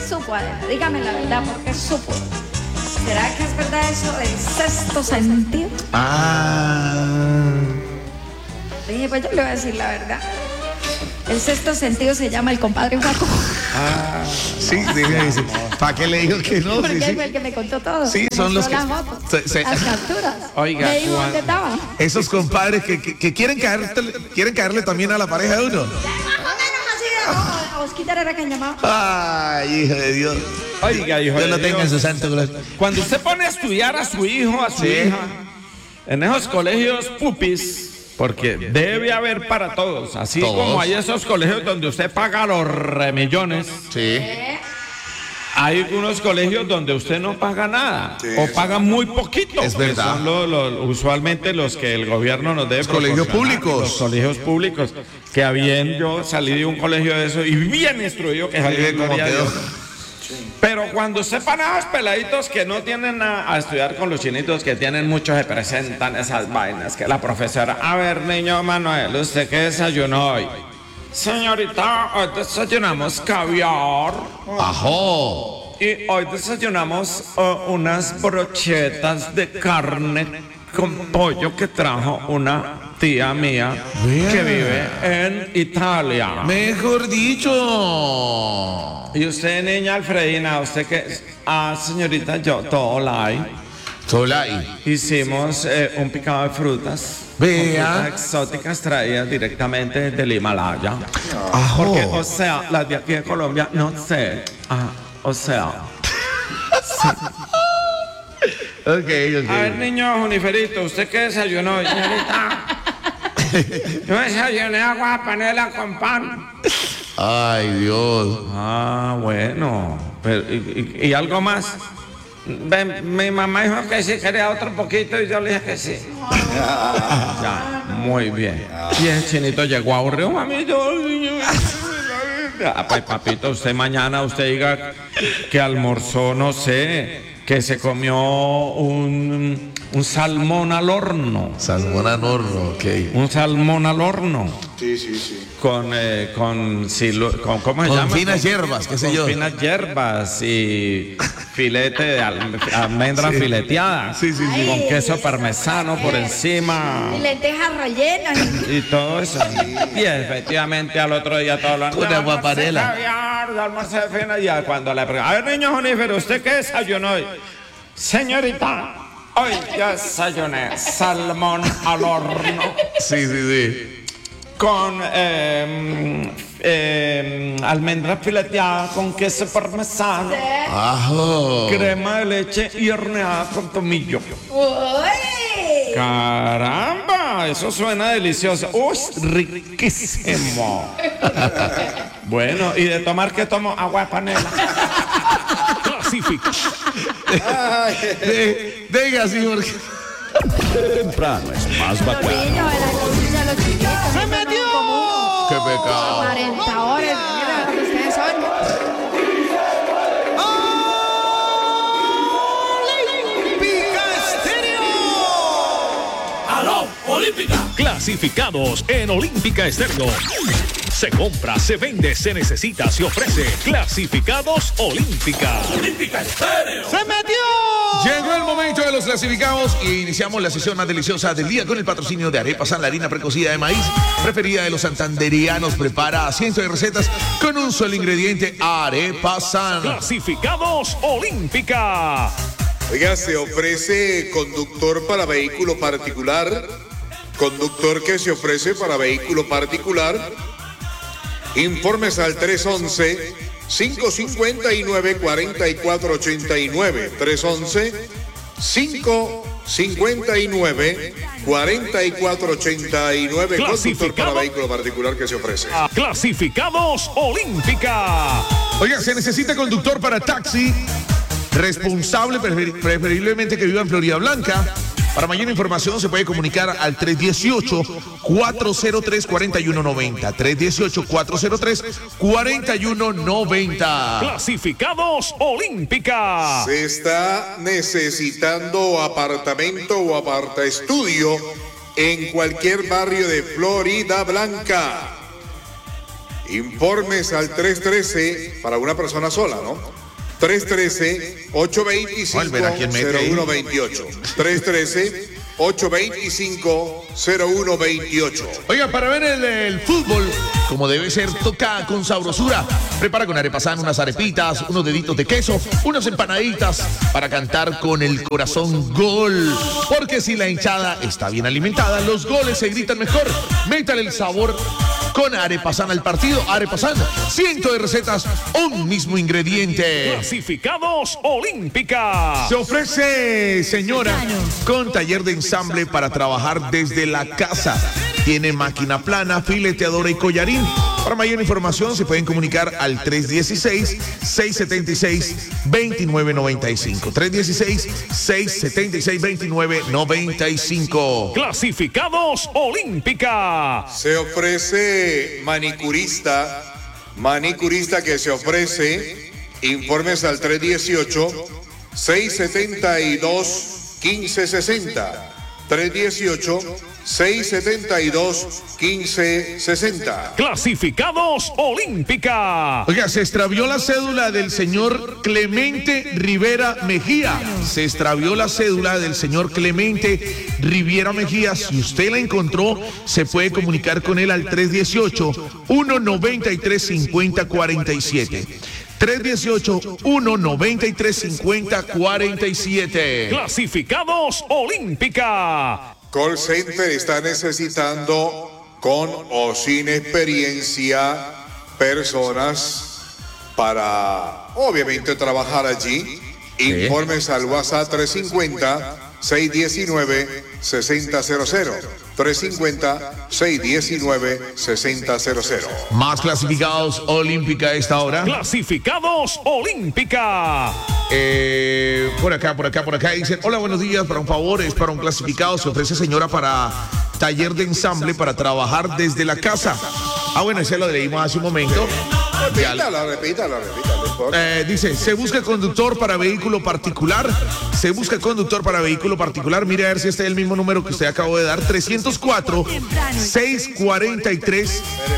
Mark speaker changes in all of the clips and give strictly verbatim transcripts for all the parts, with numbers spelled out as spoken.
Speaker 1: supo, Adela? Dígame la verdad, ¿por qué supo? ¿Será que es verdad eso del sexto sentido?
Speaker 2: Ah.
Speaker 1: Sí, pues yo le voy a decir la verdad. El sexto sentido se llama el compadre Juaco.
Speaker 2: Ah, sí, dígame. ¿Para qué le digo que no?
Speaker 1: Porque
Speaker 2: Sí,
Speaker 1: él
Speaker 2: sí.
Speaker 1: fue el que me contó todo.
Speaker 2: Sí,
Speaker 1: Me
Speaker 2: son los que...
Speaker 1: mostró las fotos,
Speaker 2: se- se-
Speaker 1: las capturas.
Speaker 3: Oiga,
Speaker 1: Me dijo
Speaker 3: Juan-
Speaker 1: dónde estaba.
Speaker 2: Esos compadres que, que, que quieren, caerte, quieren caerle también a la pareja de uno.
Speaker 1: Más o menos así de rojo. A Osquitar era quien llamaba.
Speaker 2: Ay, hijo de Dios.
Speaker 3: Oiga, hijo
Speaker 2: Dios
Speaker 3: de
Speaker 2: lo tenga en
Speaker 3: Dios.
Speaker 2: su santo gloria.
Speaker 3: Cuando usted pone a estudiar a su hijo, a su
Speaker 2: Sí.
Speaker 3: hija, en esos colegios pupis, porque debe haber para todos, así
Speaker 2: Todos.
Speaker 3: como hay esos colegios donde usted paga los remillones,
Speaker 2: Sí.
Speaker 3: hay unos colegios donde usted no paga nada o paga muy poquito.
Speaker 2: Es
Speaker 3: que
Speaker 2: verdad.
Speaker 3: Son lo- lo- usualmente los que el gobierno nos debe
Speaker 2: Los colegios
Speaker 3: proporcionar,
Speaker 2: públicos.
Speaker 3: Los colegios públicos. Que a bien yo salí de un colegio de eso y bien instruido que salí
Speaker 2: Sí,
Speaker 3: de
Speaker 2: como
Speaker 3: gloria a
Speaker 2: quedó.
Speaker 3: Dios. Pero cuando sepan a los peladitos que no tienen a, a estudiar con los chinitos, que tienen muchos, se presentan esas vainas, que la profesora, a ver, niño Manuel, ¿usted qué desayunó hoy? Señorita, hoy desayunamos caviar
Speaker 2: Ajo.
Speaker 3: y hoy desayunamos uh, unas brochetas de carne con pollo que trajo una tía mía
Speaker 2: Vea.
Speaker 3: que vive en Italia.
Speaker 2: Mejor dicho.
Speaker 3: Y usted, niña Alfredina, usted que... Ah, señorita, yo, todo like.
Speaker 2: Solai.
Speaker 3: Hicimos eh, un picado de frutas.
Speaker 2: Vea.
Speaker 3: Frutas exóticas traídas directamente del Himalaya.
Speaker 2: Ajo.
Speaker 3: Porque, o sea, las de aquí de Colombia, no sé. Ah, o sea.
Speaker 2: Ok,
Speaker 3: A ver,
Speaker 2: ok.
Speaker 3: niño Juniferito, ¿usted qué desayunó, señorita? Yo desayuné agua de panela con pan.
Speaker 2: Ay, Dios.
Speaker 3: Ah, bueno. Pero, y, y- y algo más? Ven, mi mamá dijo que sí quería otro poquito y yo le dije que sí. Ya, muy bien. Y el chinito llegó aburrido, mami. Yo, ah, pues, papito, usted mañana usted diga que almorzó, no sé, que se comió un, un salmón al horno.
Speaker 2: Salmón al horno, ok.
Speaker 3: Un salmón al horno.
Speaker 4: Sí, sí, sí.
Speaker 3: Con, eh, con, silo- con, ¿cómo se
Speaker 2: Con
Speaker 3: llama?
Speaker 2: finas hierbas, qué sé
Speaker 3: Con
Speaker 2: yo.
Speaker 3: finas hierbas y filete de al- almendra fileteada.
Speaker 2: Sí, sí,
Speaker 1: sí.
Speaker 3: Con queso parmesano por encima.
Speaker 1: Y lentejas rellenas.
Speaker 3: Y todo eso. Y efectivamente al otro día todo lo
Speaker 2: Una guapanela.
Speaker 3: Caviar, de almuerzo de fina, y ya cuando le pregunto, a ver, niño Jonífero, ¿usted qué desayunó hoy? Señorita, hoy yo desayuné salmón al horno
Speaker 2: Sí, sí, sí.
Speaker 3: con eh, eh, almendra fileteada con queso parmesano,
Speaker 2: Ajo.
Speaker 3: crema de leche y horneada con tomillo.
Speaker 1: ¡Uy!
Speaker 3: ¡Caramba! Eso suena delicioso. ¡Uy! Riquísimo. Bueno, ¿y de tomar qué tomo? Agua de panela.
Speaker 5: Clasifica.
Speaker 2: De- Venga, sí, porque...
Speaker 5: Temprano es más
Speaker 1: Los
Speaker 5: bacano.
Speaker 1: niños, la conciencia de los chiquitos. ¡Se metió!
Speaker 2: Qué pecado.
Speaker 1: cuarenta horas. Mira lo que ustedes son.
Speaker 5: ¡Aló, Olímpica! Clasificados en Olímpica Estéreo. Se compra, se vende, se necesita, se ofrece. Clasificados Olímpica. Olímpica Estéreo.
Speaker 2: ¡Se metió! Llegó el momento de los clasificados y iniciamos la sesión más deliciosa del día con el patrocinio de Arepa San, la harina precocida de maíz, preferida de los santanderianos. Prepara cientos de recetas con un solo ingrediente, Arepa San.
Speaker 5: Clasificados Olímpica.
Speaker 4: Oiga, se ofrece conductor para vehículo particular, conductor que se ofrece para vehículo particular. Informes al tres once, cinco cinco nueve, cuatro cuatro ocho nueve, tres once, cinco cinco nueve, cuatro cuatro ocho nueve, conductor para vehículo particular que se ofrece.
Speaker 5: Clasificados Olímpica.
Speaker 2: Oiga, se necesita conductor para taxi, responsable, prefer- preferiblemente que viva en Florida Blanca. Para mayor información se puede comunicar al tres uno ocho, cuatro cero tres, cuatro uno nueve cero. tres uno ocho, cuatro cero tres, cuatro uno nueve cero.
Speaker 5: Clasificados Olímpica.
Speaker 4: Se está necesitando apartamento o aparta estudio en cualquier barrio de Florida Blanca. Informes al tres uno tres para una persona sola, ¿no? tres uno tres, ocho dos cinco, cero uno dos ocho. tres uno tres, ocho dos cinco, cero uno dos ocho.
Speaker 2: Oiga, para ver el, el fútbol, como debe ser, toca con sabrosura. Prepara con Arepasán unas arepitas, unos deditos de queso, unas empanaditas para cantar con el corazón gol. Porque si la hinchada está bien alimentada, los goles se gritan mejor. Métale el sabor con Arepasán al partido. Arepasán, cientos de recetas, un mismo ingrediente.
Speaker 5: Clasificados Olímpica.
Speaker 2: Se ofrece, señora, con taller de ensamble para trabajar desde la casa. Tiene máquina plana, fileteadora y collarín. Para mayor información se pueden comunicar al tres uno seis, seis siete seis, dos nueve nueve cinco. tres uno seis, seis siete seis, dos nueve nueve cinco.
Speaker 5: Clasificados Olímpica.
Speaker 4: Se ofrece manicurista, manicurista que se ofrece. Informes al tres uno ocho, seis siete dos, uno cinco seis cero. tres uno ocho, seis siete dos, uno cinco seis cero.
Speaker 5: Clasificados Olímpica.
Speaker 2: Oiga, se extravió la cédula del señor Clemente Rivera Mejía. Se extravió la cédula del señor Clemente Rivera Mejía. Si usted la encontró, se puede comunicar con él al tres uno ocho, uno nueve tres, cinco cero cuatro siete. tres uno ocho, uno nueve tres, cinco cero cuatro siete.
Speaker 5: Clasificados Olímpica.
Speaker 4: Call Center está necesitando con o sin experiencia personas para obviamente trabajar allí. Informes al WhatsApp tres cinco cero, seis uno nueve, seis cero cero cero. tres cinco cero, seis uno nueve, seis cero cero cero.
Speaker 2: Más clasificados Olímpica a esta hora.
Speaker 5: Clasificados Olímpica.
Speaker 2: Eh, por acá, por acá, por acá. Dicen, hola, buenos días. Para un favor, es para un clasificado. Se ofrece, señora, para taller de ensamble para trabajar desde la casa. Ah, bueno, ese lo leímos hace un momento.
Speaker 4: Repítalo, repítalo, repítalo.
Speaker 2: Eh, dice, se busca conductor para vehículo particular. Se busca conductor para vehículo particular. Mire a ver si este es el mismo número que usted acabó de dar. tres cero cuatro, seis cuatro tres,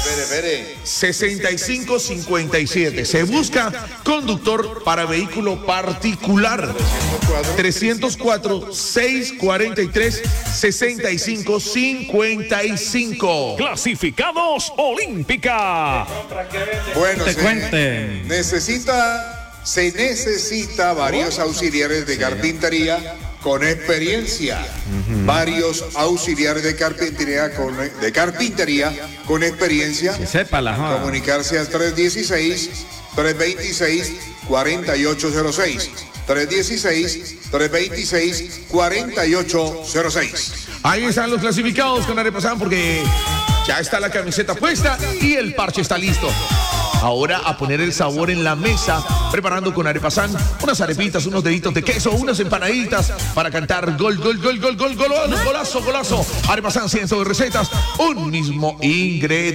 Speaker 2: seis cinco cinco siete. Se busca conductor para vehículo particular. tres cero cuatro, seis cuatro tres, seis cinco cinco cinco.
Speaker 5: Clasificados Olímpica.
Speaker 4: Bueno,
Speaker 3: Te
Speaker 4: se
Speaker 3: cuente.
Speaker 4: necesita, se necesita varios auxiliares de carpintería con experiencia. Uh-huh. Varios auxiliares de carpintería con, de carpintería con experiencia.
Speaker 3: Que sepa la joda.
Speaker 4: Comunicarse al tres uno seis, tres dos seis, cuatro ocho cero seis. tres uno seis, tres dos seis, cuatro ocho cero seis.
Speaker 2: Ahí están los clasificados con Arepasán porque ya está la camiseta puesta y el parche está listo. Ahora a poner el sabor en la mesa, preparando con Arepasán unas arepitas, unos deditos de queso, unas empanaditas para cantar gol, gol, gol, gol, gol, gol, golazo, golazo. Arepasán, cientos de recetas, un mismo ingrediente.